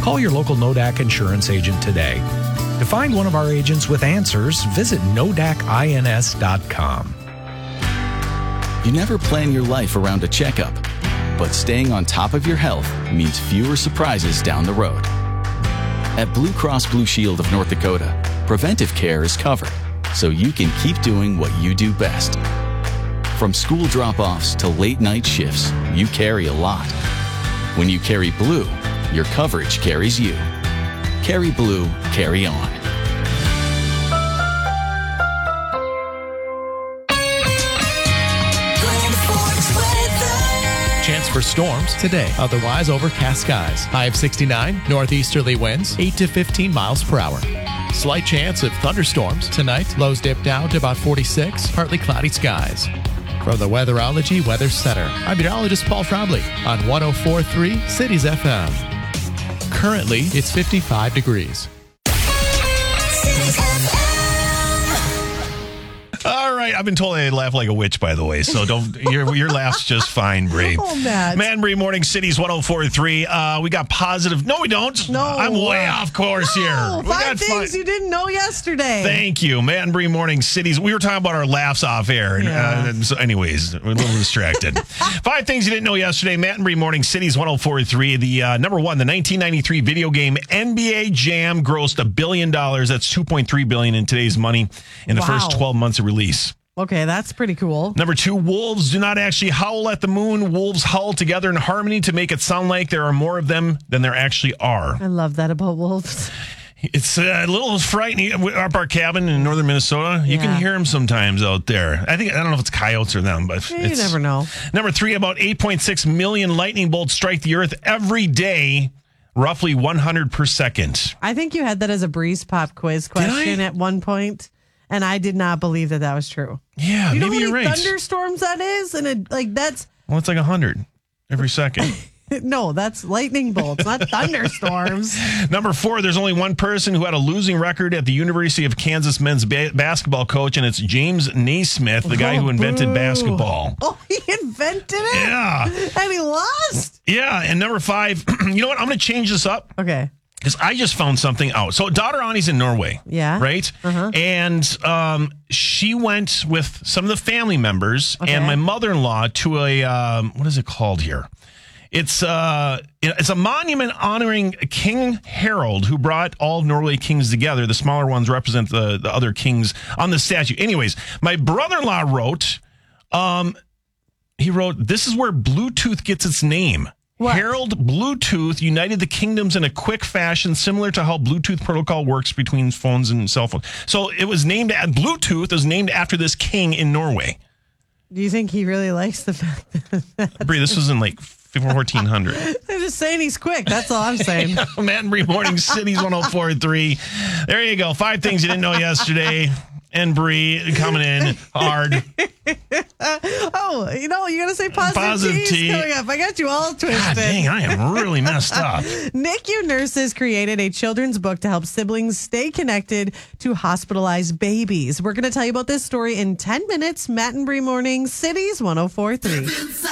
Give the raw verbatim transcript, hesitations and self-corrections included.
Call your local Nodak insurance agent today. To find one of our agents with answers, visit nodak ins dot com. You never plan your life around a checkup, but staying on top of your health means fewer surprises down the road. At Blue Cross Blue Shield of North Dakota, preventive care is covered, so you can keep doing what you do best. From school drop-offs to late-night shifts, you carry a lot. When you carry Blue, your coverage carries you. Carry Blue, carry on. Chance for storms today, otherwise overcast skies. High of sixty-nine, northeasterly winds eight to fifteen miles per hour. Slight chance of thunderstorms tonight. Lows dip down to about forty-six, partly cloudy skies. From the Weatherology Weather Center, I'm meteorologist Paul Trombley on one oh four point three Cities F M. Currently, it's fifty-five degrees. All right, I've been told I laugh like a witch, by the way, so don't your your laugh's just fine, Bree. Oh, Matt. Man, Bree, Morning Cities one oh four point three. Uh, we got positive. No, we don't. No. I'm way off course No, here. We five got things fi- you didn't know yesterday. Thank you, Man, Bree, Morning Cities. We were talking about our laughs off air. And, Yeah. uh, so anyways, we're a little distracted. Five things you didn't know yesterday. Matt and Bree, Morning Cities one oh four point three. The uh, number one, the nineteen ninety-three video game N B A Jam grossed a billion dollars. That's two point three billion dollars in today's money in the Wow. first twelve months of release. Okay, that's pretty cool. Number two, wolves do not actually howl at the moon. Wolves howl together in harmony to make it sound like there are more of them than there actually are. I love that about wolves. It's a little frightening. Up our cabin in northern Minnesota, you Yeah. can hear them sometimes out there. I think I don't know if it's coyotes or them, but You it's, never know. Number three, about eight point six million lightning bolts strike the earth every day, roughly one hundred per second. I think you had that as a breeze pop quiz question at one point, and I did not believe that that was true. Yeah, You know maybe how you're many right. thunderstorms that is? And it, like that's Well, it's like one hundred every second. no, that's lightning bolts, not thunderstorms. Number four, there's only one person who had a losing record at the University of Kansas men's ba- basketball coach, and it's James Naismith, the guy Oh, who invented boo. basketball. Oh, he invented it? Yeah. And he lost? Yeah, and number five, you know what? I'm going to change this up Okay. because I just found something out. So daughter Annie's in Norway. Yeah. Right? Uh-huh. And um, she went with some of the family members Okay. and my mother-in-law to a, um, what is it called here? It's uh, it's a monument honoring King Harold, who brought all Norway kings together. The smaller ones represent the, the other kings on the statue. Anyways, my brother-in-law wrote, um, he wrote, this is where Bluetooth gets its name. What? Harold Bluetooth united the kingdoms in a quick fashion, similar to how Bluetooth protocol works between phones and cell phones. So it was named, at Bluetooth was named after this king in Norway. Do you think he really likes the fact that Bree, this was in like fourteen hundred. I'm just saying he's quick. That's all I'm saying. Matt and Bree, Morning Cities one oh four point three. There you go. Five things you didn't know yesterday. And Bree coming in hard. Oh, you know, you got to say positive, Positive T's T. coming up. I got you all twisted. God dang, I am really messed up. NICU nurses created a children's book to help siblings stay connected to hospitalized babies. We're going to tell you about this story in ten minutes. Matt and Bree Morning, Cities one oh four point three.